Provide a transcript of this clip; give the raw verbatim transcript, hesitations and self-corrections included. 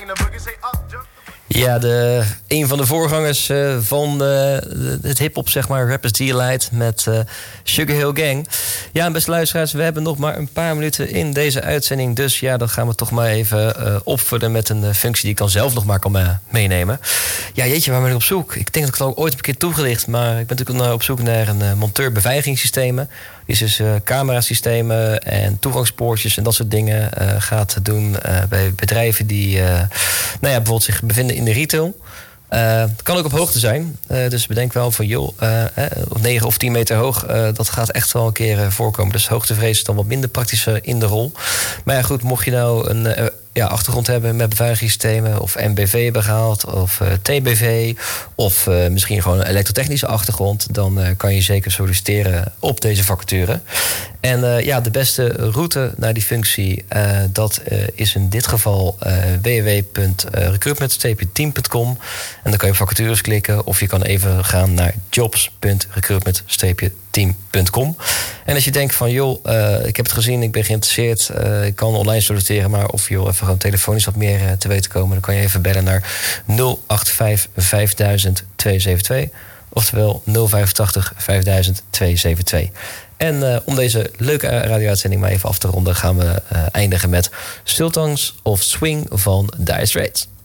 Ja, de, een van de voorgangers uh, van uh, het hip-hop, zeg maar, Rappers Delight met uh, Sugar Hill Gang. Ja, beste luisteraars, we hebben nog maar een paar minuten in deze uitzending. Dus ja, dat gaan we toch maar even uh, opvullen met een uh, functie die ik dan zelf nog maar kan uh, meenemen. Ja, jeetje, waar ben ik op zoek? Ik denk dat ik het al ooit een keer toegelicht, maar ik ben natuurlijk op zoek naar een uh, monteur beveiligingssystemen. Die is dus uh, camerasystemen en toegangspoortjes en dat soort dingen uh, gaat doen uh, bij bedrijven die uh, nou ja, bijvoorbeeld zich bevinden in de retail. Uh, het kan ook op hoogte zijn. Uh, dus bedenk wel van, joh, uh, eh, negen of tien meter hoog, uh, dat gaat echt wel een keer uh, voorkomen. Dus hoogtevrees is dan wat minder praktisch uh, in de rol. Maar ja, goed, mocht je nou een uh, ja, achtergrond hebben met beveiligingssystemen of M B V hebben gehaald of uh, T B V of uh, misschien gewoon een elektrotechnische achtergrond, dan uh, kan je zeker solliciteren op deze vacature. En uh, ja, de beste route naar die functie, uh, dat uh, is in dit geval uh, w w w punt recruitment streepje team punt com. En dan kan je op vacatures klikken of je kan even gaan naar jobs punt recruitment streepje team punt com. En als je denkt van, joh, uh, ik heb het gezien, ik ben geïnteresseerd, uh, ik kan online solliciteren, maar of joh, even gewoon telefonisch wat meer uh, te weten komen, dan kan je even bellen naar nul acht vijf vijfduizend tweehonderdzevenentwintig. Oftewel nul vijfentachtig vijfduizend tweehonderdzevenentwintig. En uh, om deze leuke radio-uitzending maar even af te ronden, gaan we uh, eindigen met Sultans of Swing van Dire Straits.